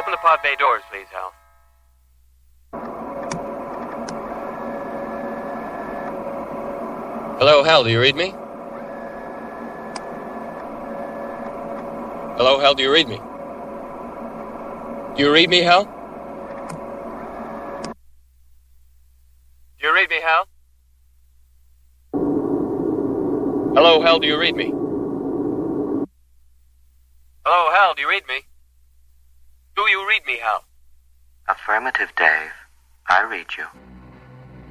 Open the pod bay doors, please, Hal. Hello, Hal, do you read me? Hello, Hal, do you read me? Do you read me, Hal? Do you read me, Hal? Hello, Hal, do you read me? Hello, Hal, do you read me? Do you read me, Hal? Affirmative, Dave. I read you.